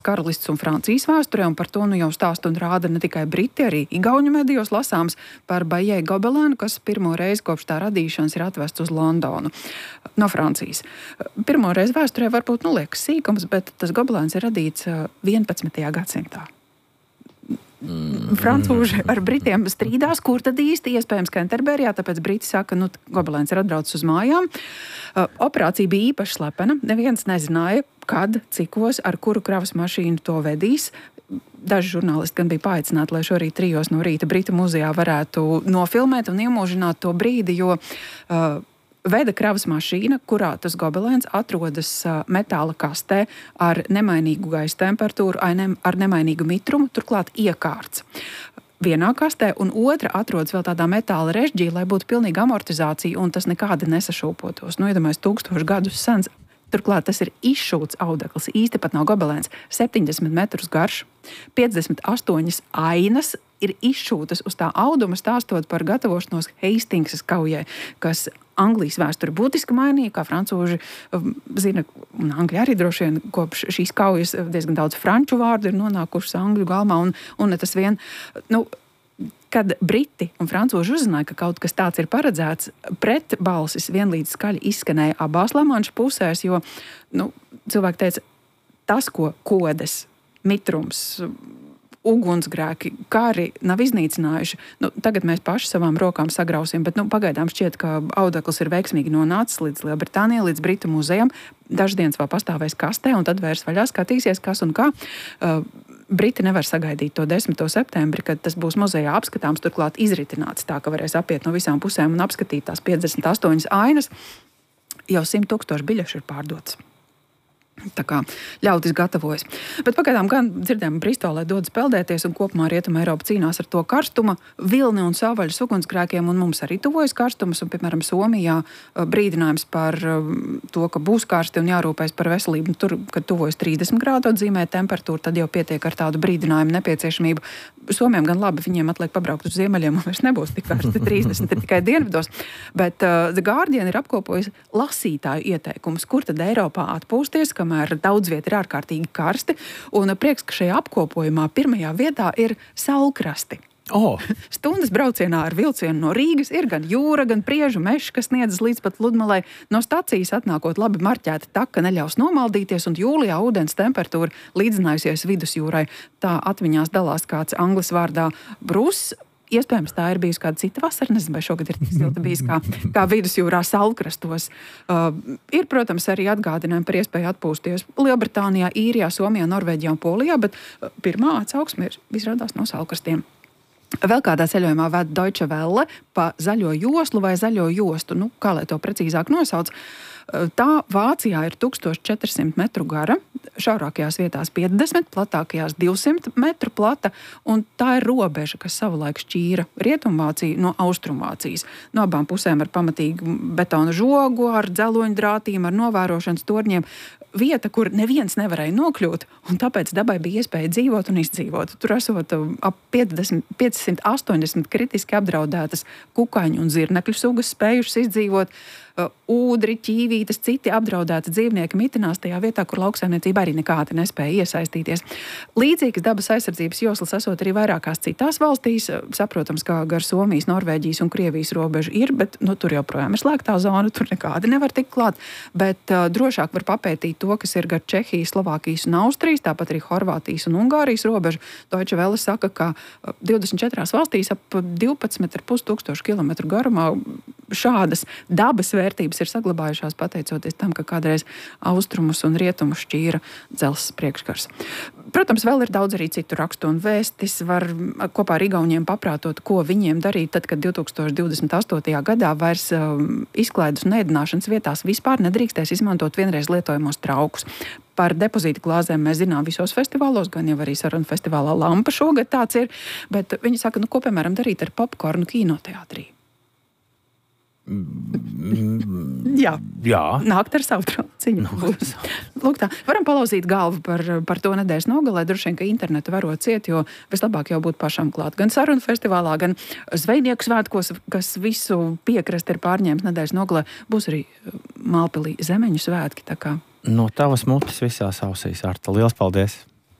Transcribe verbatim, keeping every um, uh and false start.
Karalists un Francijas vēsturē, un par to nu jau stāst un rāda ne tikai briti, arī igauņu medijos lasāms par Bajē Gobelēnu, kas pirmo reizi kopš tā radīšanas ir atvests uz Londonu no Francijas. Pirmo reizi vēsturē varbūt nu liekas sīkums, bet tas Gobelēns ir radīts vienpadsmitajā gadsimtā. Francūži ar britiem strīdās, kur tad īsti iespējams Kenterberijā, tāpēc briti saka, nu, Gobelēns ir atbraucis uz mājām. Operācija bija īpaši slepena, neviens nezināja, kad, cikos, ar kuru kravas mašīnu to vedīs. Daži žurnālisti gan bija paaicināti, lai šorīt trijos no rīta Britu muzejā varētu nofilmēt un iemūžināt to brīdi, jo uh, veda kravas mašīna, kurā tas Gobelēns atrodas metāla kastē ar nemainīgu gaisa temperatūru, ar nemainīgu mitrumu, turklāt iekārts. Vienā kastē, un otra atrodas vēl tādā metāla režģī, lai būtu pilnīga amortizācija, un tas nekādi nesašūpotos. Nu, iedomājies, tūkstošu gadus sens. Turklāt tas ir izšūts audekls, īsti pat nav Gobelēns, septiņdesmit metrus garš, piecdesmit astoņas ainas ir izšūtas uz tā auduma, stāstot par gatavošanos Hastingsas kaujai, kas Anglijas vēsturi būtiski mainīja, kā francūži zina, un Angļi arī droši vien kopš šīs kaujas diezgan daudz franču vārdu ir nonākušas angļu galmā, un, un ne tas vien, nu, kad briti un francūži uzzināja, ka kaut kas tāds ir paredzēts, pretbalsis vienlīdz skaļi izskanēja abās Lamanša pusēs, jo nu, cilvēki teica, tas, ko kodes, mitrums, ugunsgrēki, kari nav iznīcinājuši. Nu, tagad mēs paši savām rokām sagrausim, bet nu, pagaidām šķiet, ka audekls ir veiksmīgi nonācis līdz Lielbritānijai, līdz Britu muzejam. Daždienas vēl pastāvēs kastē, un tad vērs vaļā skatīsies, kas un kā. Uh, Briti nevar sagaidīt to desmito septembri, kad tas būs muzejā apskatāms, turklāt izritināts tā, ka varēs apiet no visām pusēm un apskatīt tās piecdesmit astoņas ainas. Jau simt tūkstoši biļešu ir pārdotas. Tā kā ļaudis gatavojas. Bet pagaidām gan dzirdējām, Bristolē dodas peldēties un kopumā Rietuma Eiropa cīnās ar to karstuma, vilni un savvaļas ugunsgrēkiem, un mums arī tuvojas karstums, un, piemēram, Somijā brīdinājums par to, ka būs karsti un jārūpēs par veselību. Tur, kad tuvojas trīsdesmit grādu atzīmē temperatūru, tad jau pietiek ar tādu brīdinājumu nepieciešamību. Somiem gan labi, viņiem atliek pabraukt uz ziemeļiem, un vairs nebūs tik karsti trīsdesmit, ir tikai dienvidos. Bet uh, The Guardian ir apkopojis lasītāju ieteikumus, kur tad Eiropā atpūsties, kamēr daudz viet ir ārkārtīgi karsti, un prieks, ka šajā apkopojumā pirmajā vietā ir saulkrasti. Oh. Stundas braucienā ar vilcienu no Rīgas ir gan jūra, gan priežu mežs, kas sniedzas līdz pat Ludmalai. No stacijas atnākot labi marķēta taka neļaus nomaldīties, un jūlijā ūdens temperatūra līdzinājusies vidusjūrai. Tā atmiņās dalās kāds anglis vārdā Bruss. Iespējams, tā ir bijusi kāda cita vasara, nezinu, vai šogad ir tik silta bijis kā, kā vidusjūrā saulkrastos. Uh, ir, protams, arī atgādinājumi par iespēju atpūsties Lielbritānijā, Īrijā, Somijā, Norvēģijā un Polijā, bet pirmā atsauksme ir izrādās no saulkrastiem. Vēl kādā ceļojumā ved Deutsche Welle pa zaļo joslu vai zaļo jostu, nu, kā lai to precīzāk nosauc. Tā Vācijā ir tūkstoš četri simti metru gara, šaurākajās vietās piecdesmit, platākajās divsimt metru plata, un tā ir robeža, kas savulaik šķīra Rietumvāciju no Austrumvācijas. No abām pusēm ar pamatīgu betona žogu, ar dzeloņu drātīm, ar novērošanas torņiem. Vieta, kur neviens nevarēja nokļūt, un tāpēc dabai bija iespēja dzīvot un izdzīvot. Tur esot ap piecdesmit, piecsimt astoņdesmit kritiski apdraudētas kukaiņu un zirnekļu sugas spējušas izdzīvot. Ūdri, ķīvītes, citi apdraudēti dzīvnieki mitinās tajā vietā, kur lauksaimniecība arī nekādi nespēja iesaistīties. Līdzīgas dabas aizsardzības joslas esot arī vairākās citās valstīs. Saprotams, kā gar Somijas, Norvēģijas un Krievijas robežu ir, bet nu, tur joprojām ir slēgtā zona, tur nekādi nevar tikt klāt. Bet uh, drošāk var papētīt to, kas ir gar Čehijas, Slovākijas un Austrijas, tāpat arī Horvātijas un Ungārijas robežu. Deutsche Welle saka, ka divdesmit četrās valstīs ap divpadsmit ar pus tūkstošu kilometru garumā šādas dabas vērtības ir saglabājušās pateicoties tam, ka kādreiz austrumus un rietumus šķīra dzelzs priekškars. Protams, vēl ir daudz arī citu rakstu un vēstis. Var kopā ar igauņiem paprātot, ko viņiem darīt tad, kad divtūkstoš divdesmit astotajā gadā vairs um, izklaidus un ēdināšanas vietās vispār nedrīkstēs izmantot vienreiz lietojamos traukus. Par depozītu glāzēm mēs zinām visos festivālos, gan jau arī Sarunu festivālā Lampa šogad tāds ir, bet viņi saka, nu ko, piemēram, darīt ar popkornu kinoteātrī? Jā. Jā. Nākt ar savu trauciņu. Lūk tā, varam palauzīt galvu par, par to nedēļas nogalē. Droši vien, ka internetu varot ciet, jo vislabāk jau būtu pašam klāt. Gan Sarunu festivālā, gan zvejnieku svētkos, kas visu piekrasti ir pārņēmis nedēļas nogalē. Būs arī Mālpilī zemeņu svētki. Tā kā. No tavas mutes visās ausīs, Arta. Liels paldies!